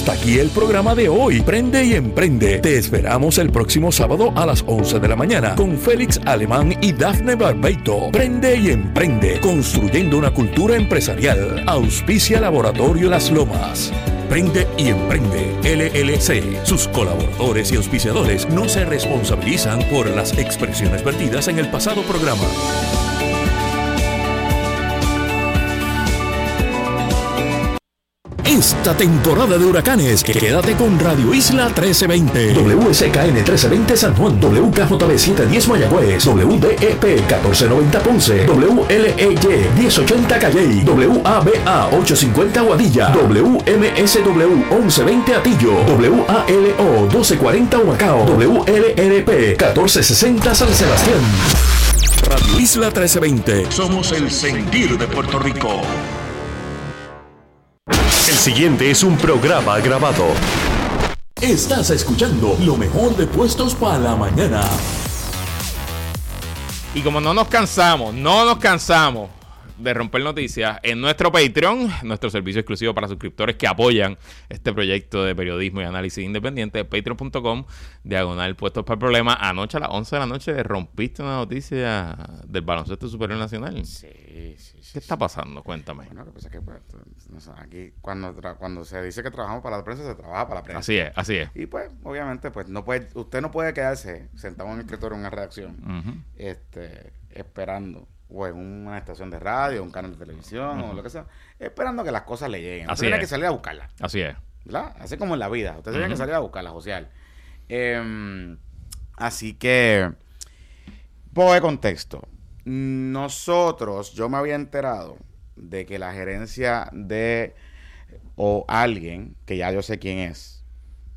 Hasta aquí el programa de hoy. Prende y emprende. Te esperamos el próximo sábado a las 11 de la mañana con Félix Alemán y Dafne Barbeito. Prende y emprende. Construyendo una cultura empresarial. Auspicia Laboratorio Las Lomas. Prende y Emprende, LLC. Sus colaboradores y auspiciadores no se responsabilizan por las expresiones vertidas en el pasado programa. Esta temporada de huracanes, quédate con Radio Isla 1320, WSKN 1320 San Juan, WKJB 710 Mayagüez, WDEP 1490 Ponce, WLEY 1080 Calley, WABA 850 Aguadilla, WMSW 1120 Atillo, WALO 1240 Humacao, WLRP 1460 San Sebastián. Radio Isla 1320, somos el sentir de Puerto Rico. El siguiente es un programa grabado. Estás escuchando lo mejor de Puestos para la Mañana. Y como no nos cansamos de romper noticias, en nuestro Patreon, nuestro servicio exclusivo para suscriptores que apoyan este proyecto de periodismo y análisis independiente, patreon.com/Puestos para el Problema. Anoche a las 11 de la noche rompiste una noticia del baloncesto superior nacional. Sí. ¿Qué está pasando? Cuéntame. Bueno, lo que pasa es que pues, aquí cuando se dice que trabajamos para la prensa, se trabaja para la prensa. Así es. Y pues, obviamente, pues usted no puede quedarse sentado en el escritorio en una redacción, esperando, o en una estación de radio, un canal de televisión, o lo que sea, esperando que las cosas le lleguen. Usted tiene que salir a buscarlas. Así es. ¿Verdad? Así como en la vida. Usted tiene que salir a buscarlas, social. Así que, poco de contexto. Yo me había enterado de que la gerencia o alguien, que ya yo sé quién es,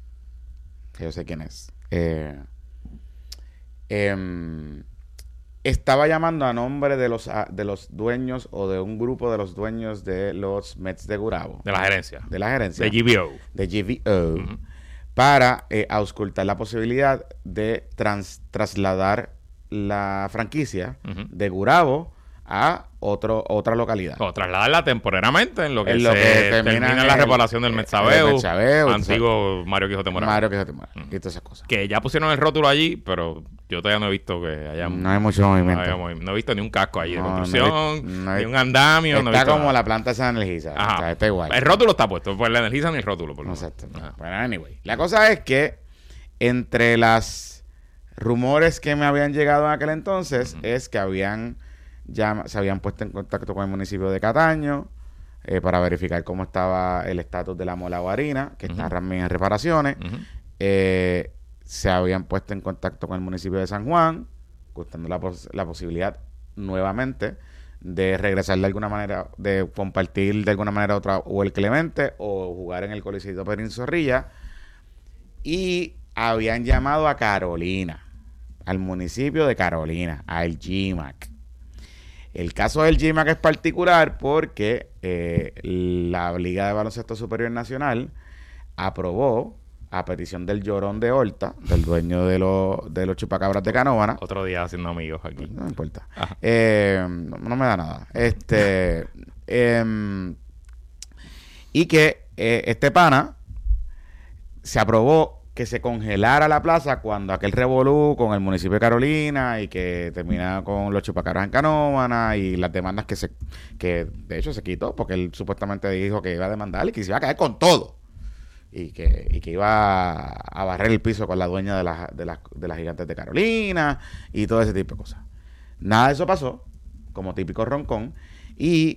estaba llamando a nombre de los dueños o de un grupo de los dueños de los Mets de Gurabo. De la gerencia. De GVO. De GVO. Para auscultar la posibilidad de trasladar la franquicia de Gurabo a otra localidad. O trasladarla temporeramente en lo que termina la reparación del Metsabeu, antiguo Mario Quijote Morales. Y todas esas cosas. Que ya pusieron el rótulo allí, pero yo todavía no he visto que haya... No hay mucho movimiento. No he visto ni un casco allí de construcción, ni un andamio. Está como la planta esa de Energisa. O sea, está igual. El rótulo está puesto, pues la Energisa ni el rótulo. Exacto. Bueno, anyway. La cosa es que entre las rumores que me habían llegado en aquel entonces es que se habían puesto en contacto con el municipio de Cataño para verificar cómo estaba el estatus de la Mola Guarina, que está también en reparaciones. Se habían puesto en contacto con el municipio de San Juan, buscando la posibilidad nuevamente de regresar de alguna manera, de compartir de alguna manera otra, o el Clemente, o jugar en el Coliseo Perín Zorrilla. Y habían llamado a Carolina, al municipio de Carolina, al GMAC. El caso del GMAC es particular porque la Liga de Baloncesto Superior Nacional aprobó, a petición del Llorón de Horta, del dueño de los Chupacabras de Canóvana. Otro día haciendo amigos aquí. No importa. No me da nada. Y que este pana se aprobó que se congelara la plaza cuando aquel revolú con el municipio de Carolina y que termina con los Chupacabras en Canóvana y las demandas que de hecho se quitó porque él supuestamente dijo que iba a demandar y que se iba a caer con todo y que iba a barrer el piso con la dueña de las Gigantes de Carolina y todo ese tipo de cosas. Nada de eso pasó, como típico roncón, y